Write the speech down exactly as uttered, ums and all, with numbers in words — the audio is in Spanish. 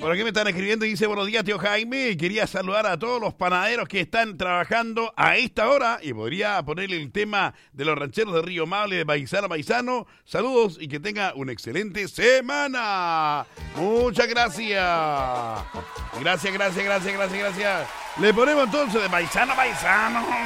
Por aquí me están escribiendo y dice, buenos días, tío Jaime. Quería saludar a todos los panaderos que están trabajando a esta hora y podría ponerle el tema de los rancheros de Río Maule, de paisano a paisano. Saludos y que tenga una excelente semana. Muchas gracias. Gracias, gracias, gracias, gracias, gracias. Le ponemos entonces de paisano a paisano.